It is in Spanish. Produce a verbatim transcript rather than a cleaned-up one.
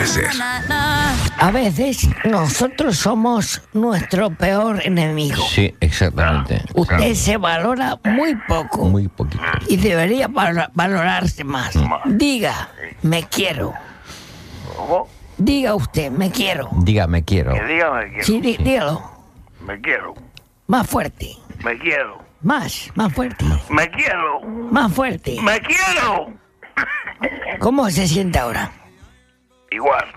veces. A veces nosotros somos nuestro peor enemigo. Sí, exactamente. Usted se valora muy poco. Muy poquito. Y debería val- valorarse más. Diga, me quiero. ¿Cómo? Diga usted, me quiero. Diga, me quiero. Que diga me quiero. Sí, dí- dígalo. Me quiero. Más fuerte. Me quiero. Más, más fuerte. Me quiero. Más fuerte. Me quiero. ¿Cómo se siente ahora? Igual.